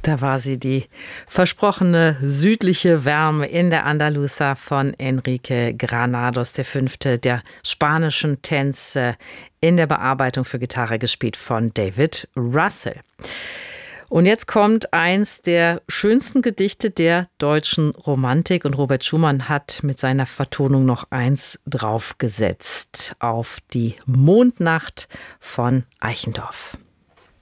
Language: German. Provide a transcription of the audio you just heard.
Da war sie, die versprochene südliche Wärme in der Andaluza von Enrique Granados, der fünfte der spanischen Tänze, in der Bearbeitung für Gitarre gespielt von David Russell. Und jetzt kommt eins der schönsten Gedichte der deutschen Romantik und Robert Schumann hat mit seiner Vertonung noch eins draufgesetzt auf die Mondnacht von Eichendorff.